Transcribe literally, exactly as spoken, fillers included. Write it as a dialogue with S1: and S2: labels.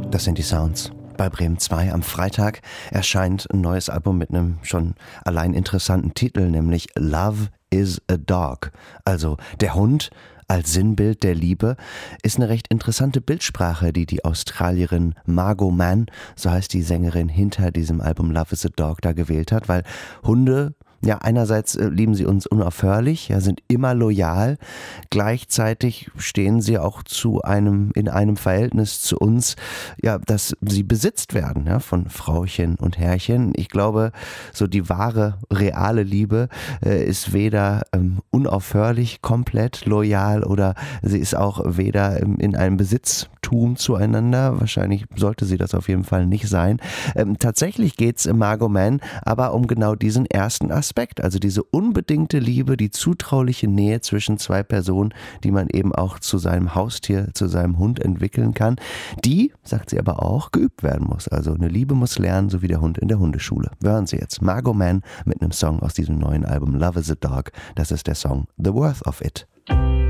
S1: Das sind die Sounds. Bei Bremen zwei am Freitag erscheint ein neues Album mit einem schon allein interessanten Titel, nämlich Love is a Dog. Also der Hund als Sinnbild der Liebe ist eine recht interessante Bildsprache, die die Australierin Margot Mann, so heißt die Sängerin hinter diesem Album Love is a Dog, da gewählt hat, weil Hunde, ja, einerseits äh, lieben sie uns unaufhörlich, ja, sind immer loyal, gleichzeitig stehen sie auch zu einem, in einem Verhältnis zu uns, ja, dass sie besitzt werden, ja, von Frauchen und Herrchen. Ich glaube, so die wahre, reale Liebe äh, ist weder ähm, unaufhörlich, komplett loyal oder sie ist auch weder ähm, in einem Besitztum zueinander. Wahrscheinlich sollte sie das auf jeden Fall nicht sein. Ähm, tatsächlich geht es in Margot Mann aber um genau diesen ersten Aspekt, also diese unbedingte Liebe, die zutrauliche Nähe zwischen zwei Personen, die man eben auch zu seinem Haustier, zu seinem Hund entwickeln kann, die, sagt sie aber auch, geübt werden muss. Also eine Liebe muss lernen, so wie der Hund in der Hundeschule. Hören Sie jetzt Margot Mann mit einem Song aus diesem neuen Album Love is a Dog. Das ist der Song The Worth of It.